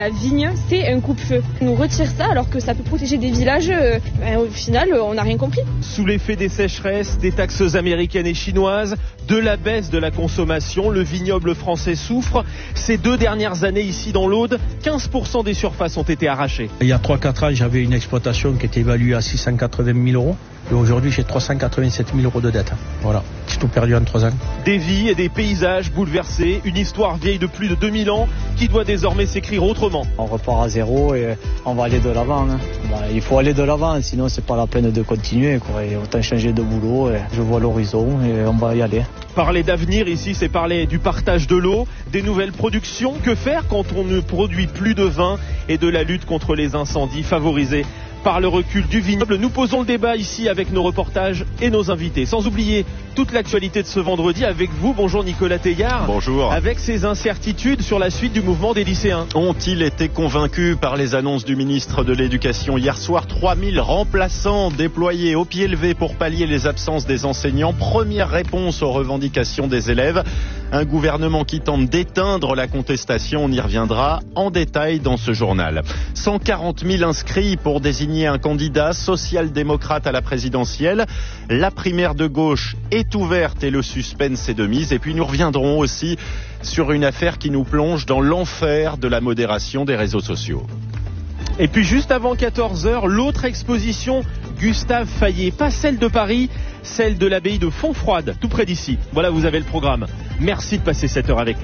La vigne, c'est un coupe-feu. On nous retire ça alors que ça peut protéger des villages. Au final, on n'a rien compris. Sous l'effet des sécheresses, des taxes américaines et chinoises, de la baisse de la consommation, le vignoble français souffre. Ces 2 dernières années ici dans l'Aude, 15% des surfaces ont été arrachées. Il y a 3-4 ans, j'avais une exploitation qui était évaluée à 680 000 euros. Et aujourd'hui, j'ai 387 000 euros de dette. Voilà, j'ai tout perdu en 3 ans. Des vies et des paysages bouleversés, une histoire vieille de plus de 2000 ans qui doit désormais s'écrire autrement. On repart à zéro et on va aller de l'avant. Il faut aller de l'avant, sinon c'est pas la peine de continuer. Et autant changer de boulot. Et je vois l'horizon et on va y aller. Parler d'avenir ici, c'est parler du partage de l'eau, des nouvelles productions. Que faire quand on ne produit plus de vin et de la lutte contre les incendies favorisés par le recul du vignoble? Nous posons le débat ici avec nos reportages et nos invités. Sans oublier toute l'actualité de ce vendredi avec vous. Bonjour Nicolas Teillard. Bonjour. Avec ces incertitudes sur la suite du mouvement des lycéens. Ont-ils été convaincus par les annonces du ministre de l'Éducation hier soir? 3000 remplaçants déployés au pied levé pour pallier les absences des enseignants. Première réponse aux revendications des élèves. Un gouvernement qui tente d'éteindre la contestation. On y reviendra en détail dans ce journal. 140 000 inscrits pour désigner un candidat social-démocrate à la présidentielle. La primaire de gauche est ouverte et le suspense est de mise. Et puis nous reviendrons aussi sur une affaire qui nous plonge dans l'enfer de la modération des réseaux sociaux. Et puis juste avant 14h, l'autre exposition Gustave Fayet, pas celle de Paris, celle de l'abbaye de Fontfroide, tout près d'ici. Voilà, vous avez le programme. Merci de passer cette heure avec nous.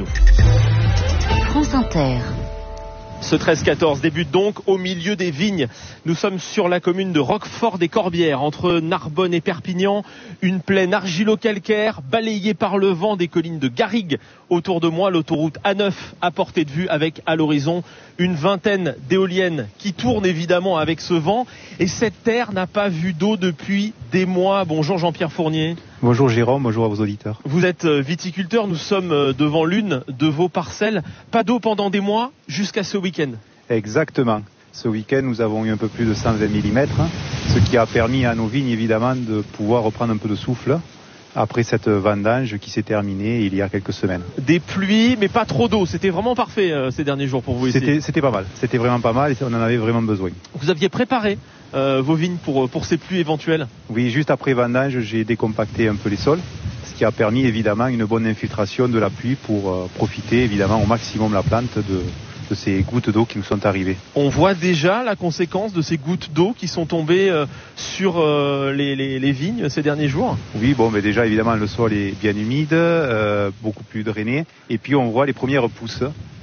France Inter. Ce 13-14 débute donc au milieu des vignes. Nous sommes sur la commune de Roquefort-des-Corbières, entre Narbonne et Perpignan. Une plaine argilo-calcaire, balayée par le vent des collines de Garrigues. Autour de moi, l'autoroute A9 à portée de vue avec à l'horizon une vingtaine d'éoliennes qui tournent évidemment avec ce vent. Et cette terre n'a pas vu d'eau depuis des mois. Bonjour Jean-Pierre Fournier. Bonjour Jérôme, bonjour à vos auditeurs. Vous êtes viticulteur, nous sommes devant l'une de vos parcelles. Pas d'eau pendant des mois jusqu'à ce week-end. Exactement. Ce week-end, nous avons eu un peu plus de 120 mm, ce qui a permis à nos vignes évidemment de pouvoir reprendre un peu de souffle après cette vendange qui s'est terminée il y a quelques semaines. Des pluies, mais pas trop d'eau. C'était vraiment parfait ces derniers jours pour vous ici. C'était pas mal. C'était vraiment pas mal et on en avait vraiment besoin. Vous aviez préparé vos vignes pour ces pluies éventuelles? Oui, juste après vendange, j'ai décompacté un peu les sols, ce qui a permis évidemment une bonne infiltration de la pluie pour profiter évidemment au maximum la plante de ces gouttes d'eau qui nous sont arrivées. On voit déjà la conséquence de ces gouttes d'eau qui sont tombées sur les vignes ces derniers jours? Oui, mais déjà évidemment le sol est bien humide, beaucoup plus drainé, et puis on voit les premières pousses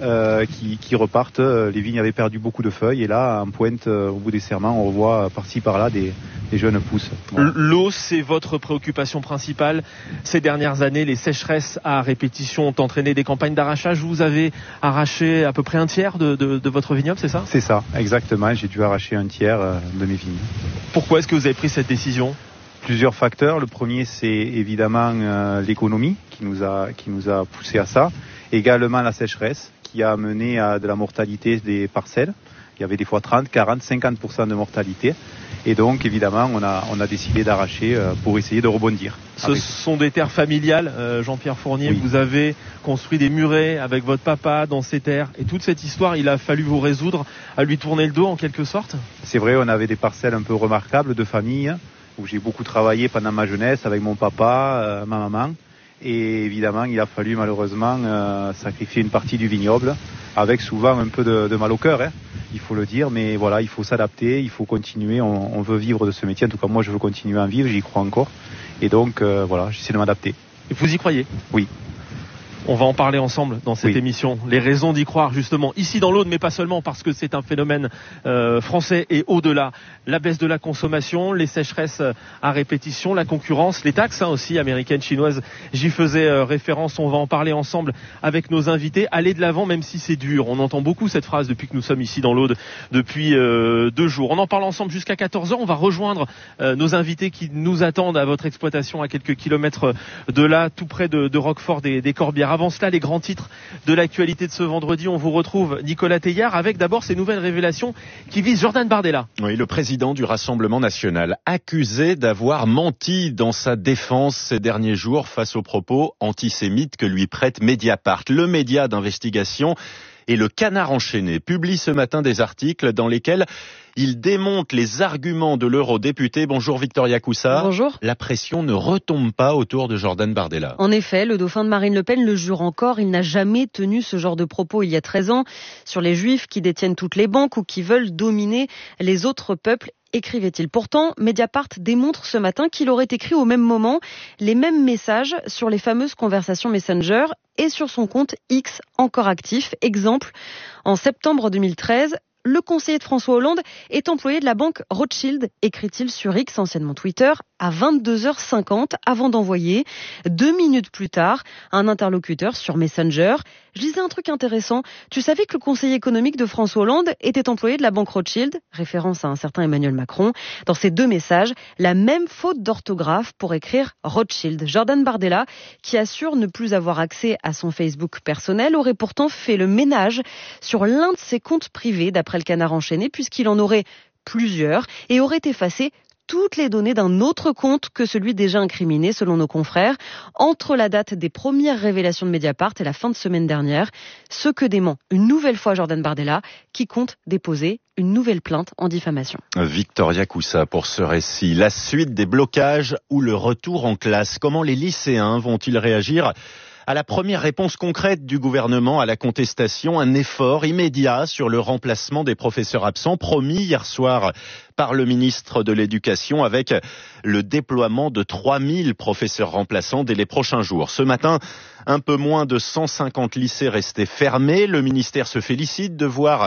qui repartent. Les vignes avaient perdu beaucoup de feuilles et là en pointe au bout des serments on revoit par-ci par-là des jeunes pousses. Voilà. L'eau, c'est votre préoccupation principale. Ces dernières années, les sécheresses à répétition ont entraîné des campagnes d'arrachage. Vous avez arraché à peu près un tiers de votre vignoble, c'est ça? C'est ça, exactement. J'ai dû arracher un tiers de mes vignes. Pourquoi est-ce que vous avez pris cette décision? Plusieurs facteurs. Le premier, c'est évidemment l'économie qui nous a poussé à ça. Également la sécheresse qui a amené à de la mortalité des parcelles. Il y avait des fois 30, 40, 50% de mortalité. Et donc, évidemment, on a décidé d'arracher pour essayer de rebondir. Ce sont des terres familiales, Jean-Pierre Fournier. Oui. Vous avez construit des murets avec votre papa dans ces terres. Et toute cette histoire, il a fallu vous résoudre à lui tourner le dos en quelque sorte? C'est vrai, on avait des parcelles un peu remarquables de famille où j'ai beaucoup travaillé pendant ma jeunesse avec mon papa, ma maman. Et évidemment, il a fallu malheureusement sacrifier une partie du vignoble avec souvent un peu de mal au cœur, il faut le dire, mais voilà, il faut s'adapter, il faut continuer, on veut vivre de ce métier. En tout cas, moi, je veux continuer à en vivre, j'y crois encore. Et donc, voilà, j'essaie de m'adapter. Et vous y croyez? Oui. On va en parler ensemble dans cette émission. Les raisons d'y croire, justement, ici dans l'Aude, mais pas seulement, parce que c'est un phénomène français et au-delà. La baisse de la consommation, les sécheresses à répétition, la concurrence, les taxes aussi, américaines, chinoises. J'y faisais référence. On va en parler ensemble avec nos invités. Aller de l'avant, même si c'est dur. On entend beaucoup cette phrase depuis que nous sommes ici dans l'Aude, depuis 2 jours. On en parle ensemble jusqu'à 14h. On va rejoindre nos invités qui nous attendent à votre exploitation à quelques kilomètres de là, tout près de Roquefort des Corbières. Avant cela, les grands titres de l'actualité de ce vendredi. On vous retrouve Nicolas Teillard avec d'abord ces nouvelles révélations qui visent Jordan Bardella. Oui, le président du Rassemblement national, accusé d'avoir menti dans sa défense ces derniers jours face aux propos antisémites que lui prête Mediapart, le média d'investigation Et le Canard enchaîné publie ce matin des articles dans lesquels il démonte les arguments de l'eurodéputé. Bonjour Victoria Coussa. Bonjour. La pression ne retombe pas autour de Jordan Bardella. En effet, le dauphin de Marine Le Pen le jure encore. Il n'a jamais tenu ce genre de propos il y a 13 ans sur les juifs qui détiennent toutes les banques ou qui veulent dominer les autres peuples. Écrivait-il. Pourtant, Mediapart démontre ce matin qu'il aurait écrit au même moment les mêmes messages sur les fameuses conversations Messenger et sur son compte X encore actif. Exemple, en septembre 2013, le conseiller de François Hollande est employé de la banque Rothschild, écrit-il sur X, anciennement Twitter, à 22h50 avant d'envoyer, 2 minutes plus tard, un interlocuteur sur Messenger. Je lisais un truc intéressant. Tu savais que le conseiller économique de François Hollande était employé de la banque Rothschild, référence à un certain Emmanuel Macron. Dans ces 2 messages, la même faute d'orthographe pour écrire Rothschild. Jordan Bardella, qui assure ne plus avoir accès à son Facebook personnel, aurait pourtant fait le ménage sur l'un de ses comptes privés, d'après le Canard enchaîné, puisqu'il en aurait plusieurs et aurait effacé toutes les données d'un autre compte que celui déjà incriminé, selon nos confrères, entre la date des premières révélations de Mediapart et la fin de semaine dernière, ce que dément une nouvelle fois Jordan Bardella, qui compte déposer une nouvelle plainte en diffamation. Victoria Coussa pour ce récit. La suite des blocages ou le retour en classe. Comment les lycéens vont-ils réagir à la première réponse concrète du gouvernement à la contestation? Un effort immédiat sur le remplacement des professeurs absents promis hier soir par le ministre de l'Éducation, avec le déploiement de 3000 professeurs remplaçants dès les prochains jours. Ce matin, un peu moins de 150 lycées restaient fermés. Le ministère se félicite de voir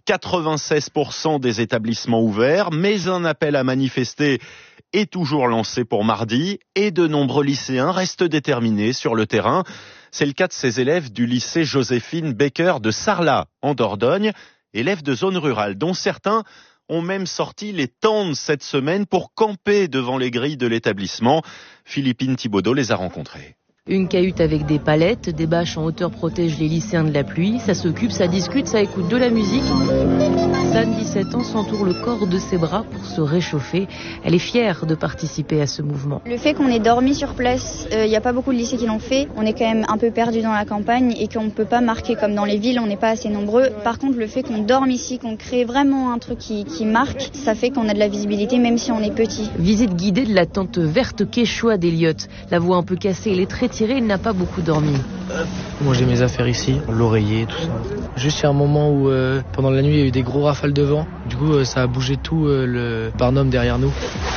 96% des établissements ouverts, mais un appel à manifester est toujours lancé pour mardi et de nombreux lycéens restent déterminés sur le terrain. C'est le cas de ces élèves du lycée Joséphine Baker de Sarlat en Dordogne, élèves de zone rurale dont certains ont même sorti les tentes cette semaine pour camper devant les grilles de l'établissement. Philippine Thibaudot les a rencontrés. Une cahute avec des palettes, des bâches en hauteur protègent les lycéens de la pluie. Ça s'occupe, ça discute, ça écoute de la musique. San, 17 ans, s'entoure le corps de ses bras pour se réchauffer. Elle est fière de participer à ce mouvement. Le fait qu'on ait dormi sur place, il n'y a pas beaucoup de lycées qui l'ont fait. On est quand même un peu perdu dans la campagne et qu'on ne peut pas marquer comme dans les villes, on n'est pas assez nombreux. Par contre, le fait qu'on dorme ici, qu'on crée vraiment un truc qui marque, ça fait qu'on a de la visibilité même si on est petit. Visite guidée de la tente verte Quechua d'Eliott. La voix un peu cassée, elle est très tirée, il n'a pas beaucoup dormi. Moi j'ai mes affaires ici, l'oreiller, tout ça. Juste il y a un moment où pendant la nuit il y a eu des gros rafales de vent. Du coup ça a bougé tout le barnum derrière nous.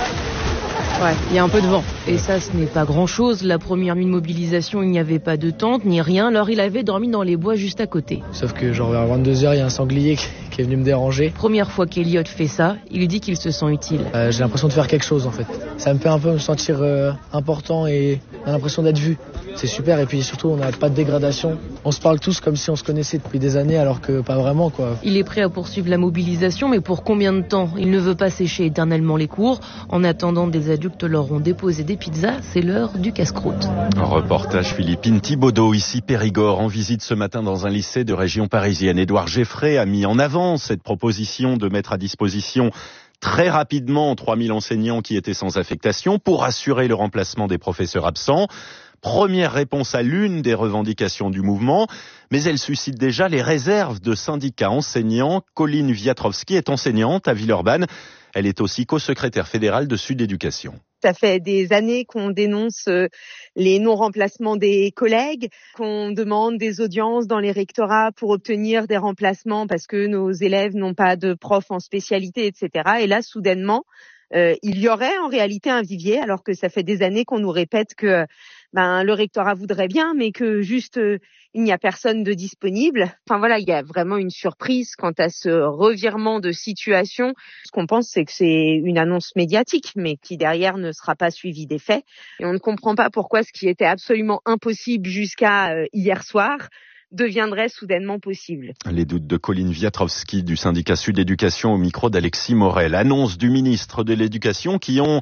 Ouais, il y a un peu de vent. Et ça, ce n'est pas grand-chose. La première nuit de mobilisation, il n'y avait pas de tente, ni rien. Alors, il avait dormi dans les bois juste à côté. Sauf que genre vers 22h, il y a un sanglier qui est venu me déranger. Première fois qu'Eliott fait ça, il dit qu'il se sent utile. J'ai l'impression de faire quelque chose, en fait. Ça me fait un peu me sentir important et on a l'impression d'être vu. C'est super. Et puis surtout, on n'a pas de dégradation. On se parle tous comme si on se connaissait depuis des années, alors que pas vraiment, quoi. Il est prêt à poursuivre la mobilisation, mais pour combien de temps? Il ne veut pas sécher éternellement les cours. En attendant, des adultes leur ont déposé des pizzas. C'est l'heure du casse-croûte. Un reportage Philippine Thibaudot, ici Périgord, en visite ce matin dans un lycée de région parisienne. Édouard Geffray a mis en avant cette proposition de mettre à disposition très rapidement 3000 enseignants qui étaient sans affectation pour assurer le remplacement des professeurs absents. Première réponse à l'une des revendications du mouvement, mais elle suscite déjà les réserves de syndicats enseignants. Colline Wiatrowski est enseignante à Villeurbanne. Elle est aussi co-secrétaire fédérale de Sud Éducation. Ça fait des années qu'on dénonce les non-remplacements des collègues, qu'on demande des audiences dans les rectorats pour obtenir des remplacements parce que nos élèves n'ont pas de profs en spécialité, etc. Et là, soudainement, il y aurait en réalité un vivier, alors que ça fait des années qu'on nous répète que le rectorat voudrait bien, mais que juste il n'y a personne de disponible. Enfin voilà, il y a vraiment une surprise quant à ce revirement de situation. Ce qu'on pense, c'est que c'est une annonce médiatique, mais qui derrière ne sera pas suivie des faits. Et on ne comprend pas pourquoi ce qui était absolument impossible jusqu'à hier soir deviendrait soudainement possible. Les doutes de Colline Wiatrowski du syndicat Sud Éducation au micro d'Alexis Morel. Annonce du ministre de l'Éducation qui ont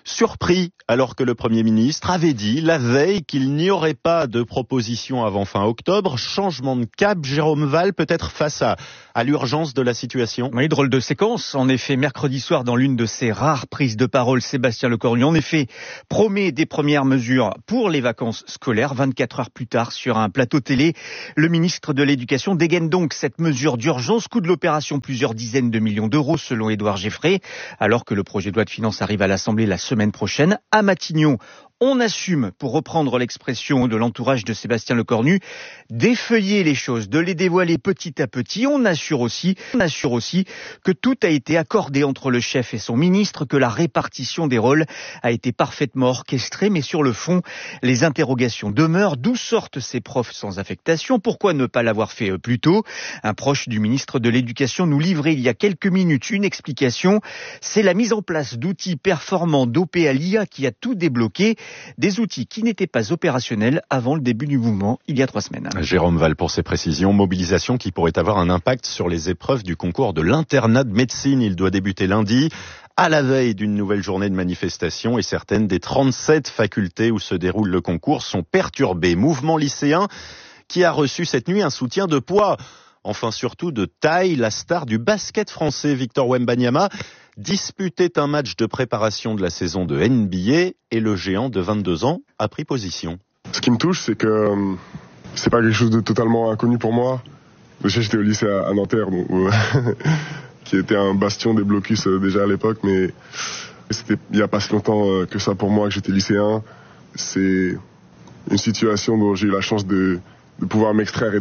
surpris alors que le Premier ministre avait dit la veille qu'il n'y aurait pas de proposition avant fin octobre. Changement de cap, Jérôme Val, peut-être face à l'urgence de la situation. Oui, drôle de séquence. En effet, mercredi soir, dans l'une de ses rares prises de parole, Sébastien Lecornu, en effet, promet des premières mesures pour les vacances scolaires. 24 heures plus tard, sur un plateau télé, le ministre de l'Éducation dégaine donc cette mesure d'urgence. Coût de l'opération, plusieurs dizaines de millions d'euros, selon Édouard Geffray, alors que le projet de loi de finances arrive à l'Assemblée la semaine prochaine. À Matignon, on assume, pour reprendre l'expression de l'entourage de Sébastien Lecornu, défeuiller les choses, de les dévoiler petit à petit. On assure aussi que tout a été accordé entre le chef et son ministre, que la répartition des rôles a été parfaitement orchestrée, mais sur le fond, les interrogations demeurent. D'où sortent ces profs sans affectation? Pourquoi ne pas l'avoir fait plus tôt? Un proche du ministre de l'Éducation nous livrait il y a quelques minutes une explication. C'est la mise en place d'outils performants dopés à l'IA qui a tout débloqué. Des outils qui n'étaient pas opérationnels avant le début du mouvement, il y a 3 semaines. Jérôme Val pour ses précisions. Mobilisation qui pourrait avoir un impact sur les épreuves du concours de l'internat de médecine. Il doit débuter lundi, à la veille d'une nouvelle journée de manifestation, et certaines des 37 facultés où se déroule le concours sont perturbées. Mouvement lycéen qui a reçu cette nuit un soutien de poids. Enfin surtout de taille, la star du basket français, Victor Wembanyama, disputait un match de préparation de la saison de NBA et le géant de 22 ans a pris position. Ce qui me touche, c'est que c'est pas quelque chose de totalement inconnu pour moi. J'étais au lycée à Nanterre, qui était un bastion des blocus déjà à l'époque, mais c'était il y a pas si longtemps que ça pour moi que j'étais lycéen. C'est une situation dont j'ai eu la chance de pouvoir m'extraire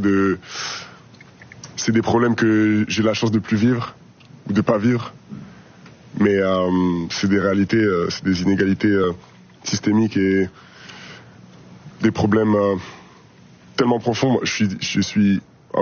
c'est des problèmes que j'ai la chance de plus vivre ou de pas vivre. Mais c'est des réalités, c'est des inégalités systémiques et des problèmes tellement profonds. Je suis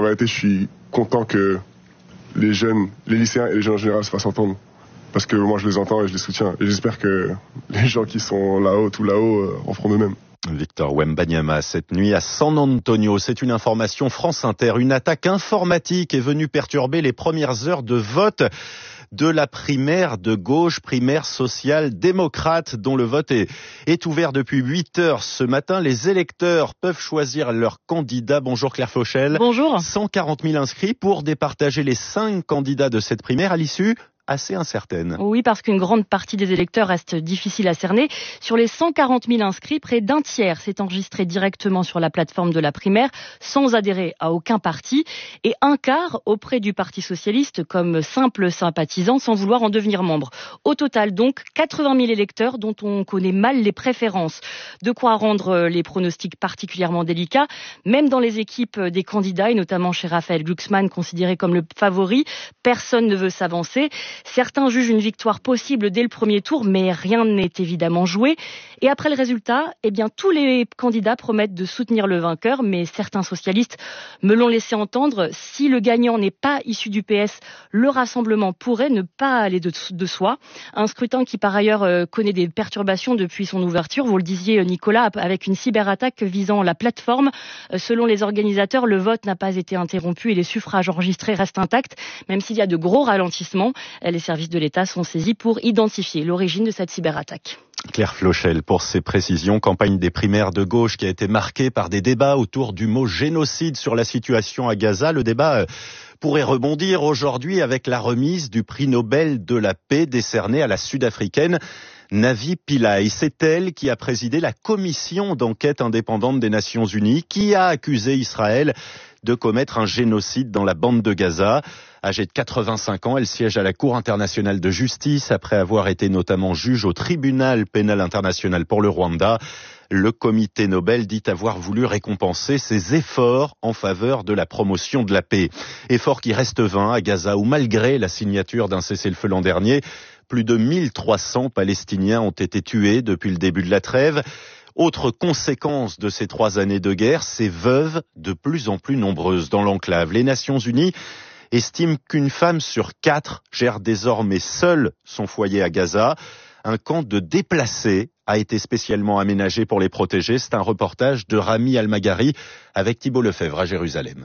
content que les jeunes, les lycéens et les jeunes en général se fassent entendre. Parce que moi je les entends et je les soutiens. Et j'espère que les gens qui sont là-haut, tout là-haut, en feront de même. Victor Wembanyama, cette nuit à San Antonio. C'est une information France Inter. Une attaque informatique est venue perturber les premières heures de vote de la primaire de gauche, primaire social-démocrate, dont le vote est ouvert depuis 8 heures ce matin. Les électeurs peuvent choisir leur candidat. Bonjour Claire Fauchel. Bonjour. 140 000 inscrits pour départager les 5 candidats de cette primaire à l'issue assez incertaine. Oui, parce qu'une grande partie des électeurs reste difficile à cerner. Sur les 140 000 inscrits, près d'un tiers s'est enregistré directement sur la plateforme de la primaire, sans adhérer à aucun parti, et un quart auprès du Parti socialiste comme simple sympathisant, sans vouloir en devenir membre. Au total, donc, 80 000 électeurs dont on connaît mal les préférences. De quoi rendre les pronostics particulièrement délicats, même dans les équipes des candidats, et notamment chez Raphaël Glucksmann, considéré comme le favori. Personne ne veut s'avancer. Certains jugent une victoire possible dès le premier tour, mais rien n'est évidemment joué. Et après le résultat, tous les candidats promettent de soutenir le vainqueur, mais certains socialistes me l'ont laissé entendre. Si le gagnant n'est pas issu du PS, le rassemblement pourrait ne pas aller de soi. Un scrutin qui par ailleurs connaît des perturbations depuis son ouverture. Vous le disiez Nicolas, avec une cyberattaque visant la plateforme. Selon les organisateurs, le vote n'a pas été interrompu et les suffrages enregistrés restent intacts, même s'il y a de gros ralentissements. Les services de l'État sont saisis pour identifier l'origine de cette cyberattaque. Claire Flochel pour ses précisions. Campagne des primaires de gauche qui a été marquée par des débats autour du mot génocide sur la situation à Gaza. Le débat pourrait rebondir aujourd'hui avec la remise du prix Nobel de la paix décerné à la Sud-Africaine Navi Pillay. C'est elle qui a présidé la commission d'enquête indépendante des Nations Unies qui a accusé Israël de commettre un génocide dans la bande de Gaza. Âgée de 85 ans, elle siège à la Cour internationale de justice après avoir été notamment juge au tribunal pénal international pour le Rwanda. Le comité Nobel dit avoir voulu récompenser ses efforts en faveur de la promotion de la paix. Efforts qui restent vains à Gaza où malgré la signature d'un cessez-le-feu l'an dernier, plus de 1300 Palestiniens ont été tués depuis le début de la trêve. Autre conséquence de ces 3 années de guerre, ces veuves de plus en plus nombreuses dans l'enclave. Les Nations Unies estiment qu'une femme sur 4 gère désormais seule son foyer à Gaza. Un camp de déplacés a été spécialement aménagé pour les protéger. C'est un reportage de Rami Almagari avec Thibault Lefebvre à Jérusalem.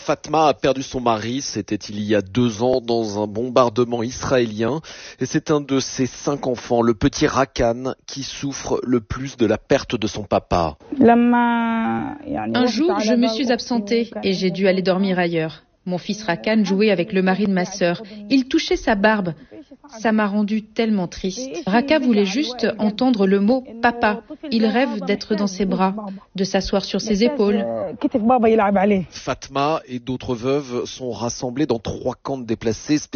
Fatma a perdu son mari, c'était il y a 2 ans dans un bombardement israélien. Et c'est un de ses 5 enfants, le petit Rakan, qui souffre le plus de la perte de son papa. Un jour, je me suis absentée et j'ai dû aller dormir ailleurs. Mon fils Rakan jouait avec le mari de ma sœur. Il touchait sa barbe. Ça m'a rendue tellement triste. Raka voulait juste entendre le mot « papa ». Il rêve d'être dans ses bras, de s'asseoir sur ses épaules. Fatma et d'autres veuves sont rassemblées dans 3 camps de déplacés